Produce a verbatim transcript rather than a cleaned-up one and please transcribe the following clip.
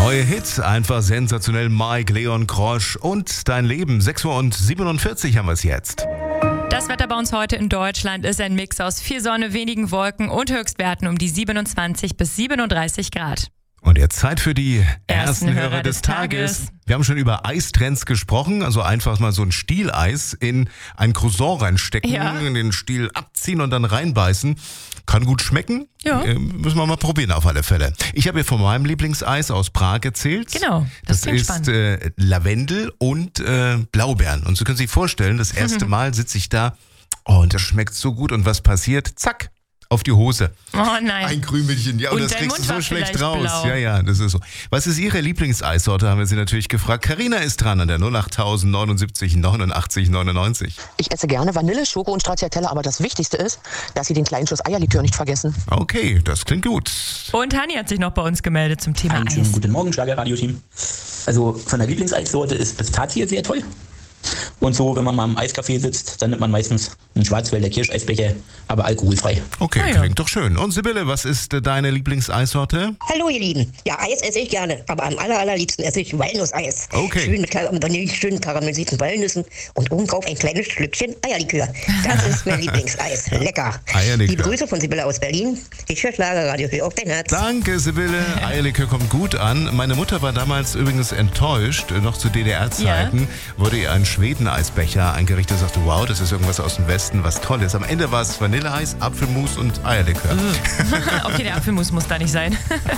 Neue Hits, einfach sensationell. Mike, Leon Krosch und Dein Leben. sechs Uhr siebenundvierzig haben wir es jetzt. Das Wetter bei uns heute in Deutschland ist ein Mix aus viel Sonne, wenigen Wolken und Höchstwerten um die siebenundzwanzig bis siebenunddreißig Grad. Und jetzt Zeit für die ersten, Ersten Hörer, Hörer des des Tages. Tages. Wir haben schon über Eistrends gesprochen, also einfach mal so ein Stieleis in ein Croissant reinstecken, Ja. in den Stiel abziehen und dann reinbeißen. Kann gut schmecken. Ja. Äh, müssen wir mal probieren auf alle Fälle. Ich habe hier von meinem Lieblingseis aus Prag erzählt. Genau, das Das, klingt ist spannend. äh, Lavendel und äh, Blaubeeren. Und Sie können sich vorstellen, das erste Mhm. Mal sitze ich da, oh, und das schmeckt so gut. Und was passiert? Zack, auf die Hose. Oh nein. Ein Krümelchen, ja, und, Und das dein kriegst du Mund so war schlecht vielleicht raus. blau. Ja, ja, das ist so. Was ist Ihre Lieblingseissorte, haben wir Sie natürlich gefragt. Carina ist dran an der null acht neunundsiebzig neunundachtzig neunundneunzig. Ich esse gerne Vanille, Schoko und Stracciatella, aber das Wichtigste ist, dass Sie den kleinen Schuss Eierlikör nicht vergessen. Okay, das klingt gut. Und Hani hat sich noch bei uns gemeldet zum Thema Einen schönen Eis. guten Morgen, Schlager-Radio-Team. Also von der Lieblingseissorte ist Pistazie sehr toll. Und so, wenn man mal im Eiscafé sitzt, dann nimmt man meistens einen Schwarzwälder Kirscheisbecher, aber alkoholfrei. Okay, Ah, ja. klingt doch schön. Und Sibylle, was ist äh, deine Lieblingseissorte? Hallo ihr Lieben. Ja, Eis esse ich gerne, aber am aller, allerliebsten esse ich Walnusseis. Okay. Schön mit Kar- Vanille, schön karamellisierten Walnüssen und obendrauf ein kleines Schlückchen Eierlikör. Das ist mein Lieblingseis. Lecker. Eierlikör. Liebe Grüße von Sibylle aus Berlin. Ich höre Schlagerradio für auf dein Herz. Danke, Sibylle. Eierlikör kommt gut an. Meine Mutter war damals übrigens enttäuscht. Noch zu D D R-Zeiten wurde ihr ein Schweden-Eisbecher eingerichtet. Sagte, wow, das ist irgendwas aus dem Westen, was Tolles. Am Ende war es Vanilleeis, Apfelmus und Eierlikör. Okay, der Apfelmus muss da nicht sein.